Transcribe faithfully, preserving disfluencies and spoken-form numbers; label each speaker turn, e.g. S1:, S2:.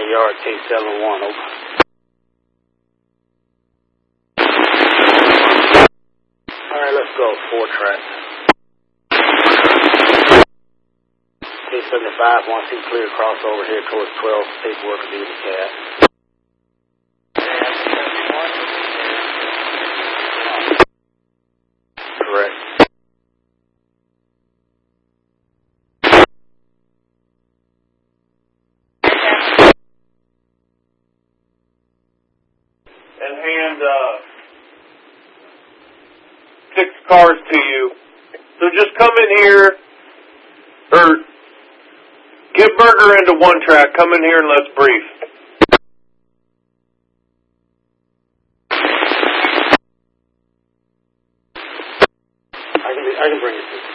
S1: twenty yard K seven one, over. Alright, let's go, four track. K seventy-five, one C clear, crossover here towards twelve, paperwork will be the cat. Correct.
S2: And hand uh, six cars to you. So just come in here, or get Burger into one track. Come in here and let's brief.
S1: I can, I can bring it to you.